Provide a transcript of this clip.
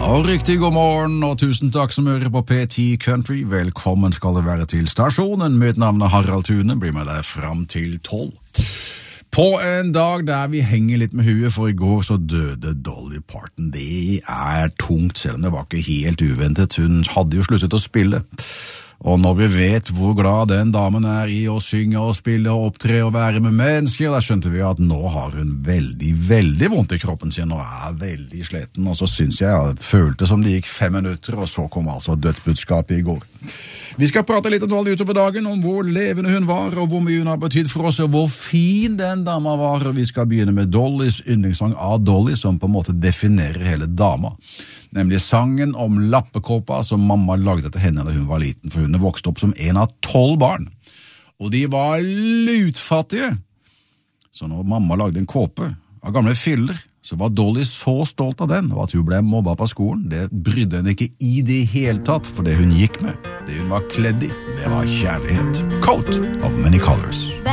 Og riktig god morgen, og tusen takk som hører på P10 Country. Velkommen skal det være til stasjonen. Mitt navn Harald Thune, blir med deg fram til 12. På en dag der vi henger litt med huet, for i går så døde Dolly Parton. Det tungt, selv om det var ikke helt uventet. Hun hadde jo sluttet å spille. Og når vi vet hvor glad den damen i å synge og spille og opptre og være med mennesker, da skjønte vi at nå har hun veldig vondt i kroppen sin og veldig sliten. Og så synes jeg følte som det gikk 5 minutter, og så kom altså dødsbudskapet i går. Vi skal prate litt om Dolly utover dagen, om hvor levende hun var, og hvor mye hun har betydd for oss, og hvor fin den dama var. Og vi skal begynne med Dollys yndlingssang av Dolly, som på en måte definerer hele dama. Nemlig sangen om lappekåpa som mamma lagde til henne da hun var liten, for hun vokste opp som en av 12 barn. Og de var lutfattige. Så når mamma lagde en kåpe av gamle filler, så var Dolly så stolt av den, og at hun ble mobba på skolen, det brydde henne ikke i det hele tatt, for det hun gikk med, det hun var kledd i, det var kjærlighet. Coat of Many Colors.